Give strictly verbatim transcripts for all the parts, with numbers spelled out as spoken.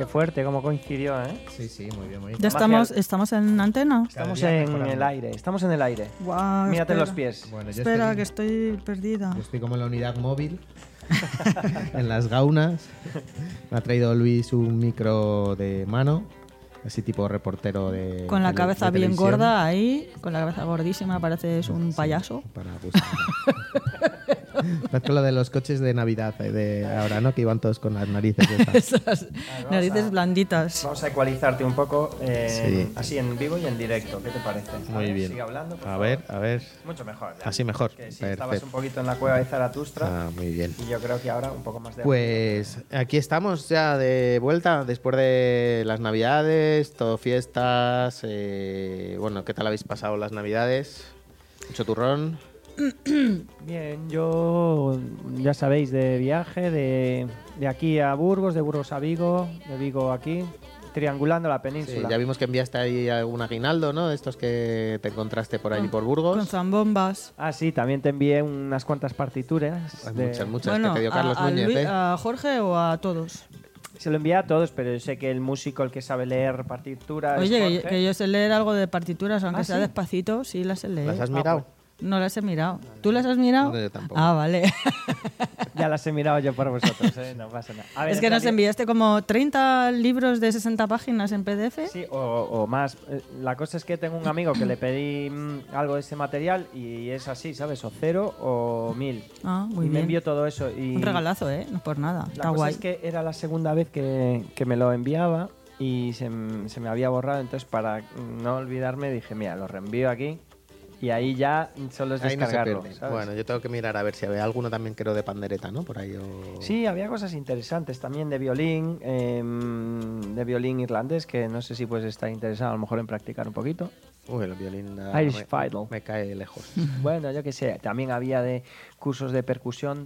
Qué fuerte, cómo coincidió, ¿eh? Sí, sí, muy bien, muy bien. ¿Ya estamos, estamos en antena? Estamos en el aire, estamos en el aire. Guau, Mírate espera. los pies. Bueno, yo Espera, estoy, que estoy perdida. yo estoy como en la unidad móvil, en las gaunas. Me ha traído Luis un micro de mano, así tipo reportero de Con la de- cabeza de bien televisión. gorda ahí, con la cabeza gordísima, pareces un payaso. Para buscar. Es con lo de los coches de Navidad eh, de ahora, ¿no? Que iban todos con las narices estas. Esas vamos narices a- blanditas. Vamos a ecualizarte un poco, eh, Sí. así en vivo y en directo. ¿Qué te parece? A Muy ver, bien. Sigue hablando, por A favor. ver, a ver. Mucho mejor. ya. Así mejor. Que sí, estabas Perfecto. un poquito en la cueva de Zaratustra Ah, muy bien. y yo creo que ahora un poco más de... Pues aquí estamos ya de vuelta después de las Navidades, todo fiestas. eh, bueno, ¿qué tal habéis pasado las Navidades? Mucho turrón. Bien, yo ya sabéis, de viaje, de, de aquí a Burgos, de Burgos a Vigo, de Vigo aquí, triangulando la Sí, península. ya vimos que enviaste ahí algún aguinaldo, ¿no? De estos que te encontraste por ahí por Burgos. Con zambombas. Ah, sí, también te envié unas cuantas partituras. Hay de- Muchas, muchas Bueno, que te dio Carlos a, a Núñez, Luis- ¿eh? a Jorge o a todos. Se lo envié a todos, pero yo sé que el músico, el que sabe leer partituras. Oye, que, que yo sé leer algo de partituras, aunque ¿Ah, sea sí? despacito, sí las sé leer. ¿Las has Ah, mirado? No las he mirado. ¿Tú las has mirado? No, yo tampoco. Ah, vale. Ya las he mirado yo por vosotros, ¿eh? No pasa nada. A ver, Es que en nos realidad- enviaste como treinta libros de sesenta páginas en P D F. Sí, o, o más. Eh, La cosa es que tengo un amigo que le pedí mm, algo de ese material y es así, ¿sabes? O cero o mil. Ah, muy y me bien. envió todo eso. Y Un regalazo, ¿eh? No es por nada. La Está cosa guay. es que era la segunda vez que, que me lo enviaba y se, m- se me había borrado. Entonces, para no olvidarme, dije, mira, lo reenvío aquí y ahí ya solo es Ahí no se descargarlo. pierde. ¿sabes? Bueno, yo tengo que mirar a ver si había alguno también creo de pandereta, ¿no? Por ahí o... Sí, había cosas interesantes también de violín, em, de violín irlandés, que no sé si puedes estar interesado a lo mejor en practicar un poquito. Uy, el violín ah, Irish me, Fiddle. me cae lejos. Bueno, yo qué sé, también había de cursos de percusión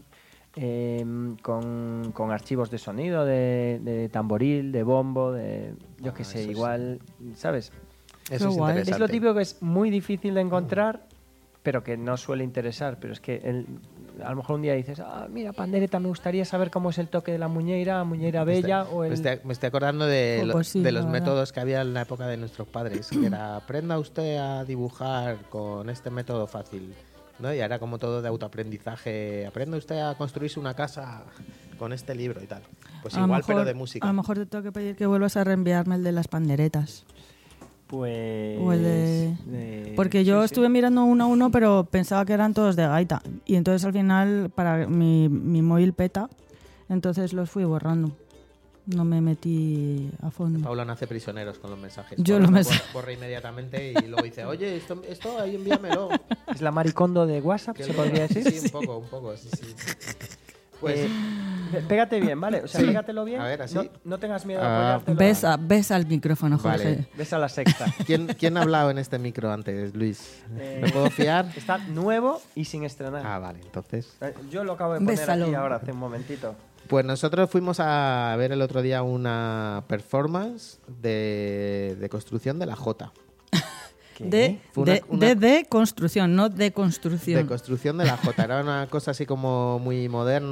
em, con, con archivos de sonido, de, de tamboril, de bombo, de yo qué Ah, sé, eso sí. igual, ¿sabes? Eso es guay. interesante. Es lo típico que es muy difícil de encontrar, pero que no suele interesar. Pero es que el- a lo mejor un día dices, ah, mira, pandereta, me gustaría saber cómo es el toque de la muñeira, muñeira Me bella estoy- o el... me, estoy, me estoy acordando de, Oh, lo- pues sí, de los la verdad. métodos que había en la época de nuestros padres. Que era, aprenda usted a dibujar con este método fácil. ¿No? Y era como todo de autoaprendizaje. Aprenda usted a construirse una casa con este libro y tal. Pues A lo igual, mejor- pero de música. A lo mejor te tengo que pedir que vuelvas a reenviarme el de las panderetas. Pues... O el de- de- Porque yo sí, sí. estuve mirando uno a uno, pero pensaba que eran todos de gaita. Y entonces al final, para mi, mi móvil peta, entonces los fui borrando. No me metí a fondo. Paula nace prisioneros con los mensajes. Yo Borra- los borra, mensajes. borra inmediatamente y luego dice, oye, esto, esto ahí envíamelo. ¿Es la maricondo de WhatsApp, Que se lo- podría decir? Sí, un poco, un poco, sí, sí. Pues Eh, pe- pégate bien, ¿vale? O sea, Sí. pégatelo bien. A ver, así. No, no tengas miedo Ah, a apoyártelo. Besa, besa al micrófono, Jorge. Vale. Ves a la sexta. ¿quién, ¿quién ha hablado en este micro antes, Luis? Eh, ¿Me puedo fiar? Está nuevo y sin estrenar. Ah, vale, entonces... Eh, Yo lo acabo de poner Bésalo. aquí ahora, hace un momentito. Pues nosotros fuimos a ver el otro día una performance de, de construcción de la Jota. De, Fue una- de, una- de, de construcción, no de construcción. De construcción de la Jota. Era una cosa así como muy moderna.